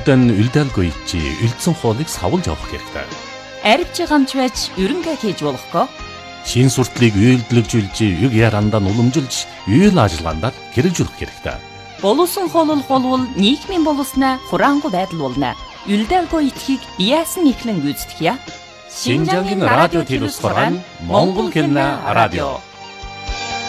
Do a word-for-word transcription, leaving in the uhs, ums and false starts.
Монголдан үлдээлгүй чи үлдсэн хоолыг савлж авах хэрэгтэй. Арвч гамч байж ерөнхий хийж болохгүй. Шин суртлыг үйлдэлжүүлж, юг ярандаа уламжилж, үйл ажиллагаанд хэрэгжүүлэх хэрэгтэй. Боловсон хоолол болвол нийгмийн боловснаа хураангуй байдал болно. Үлдээлгүй итхийг яасан ихлэн гүйцэтгэе. Шинжангийн радио телевизээр Монгол кино радио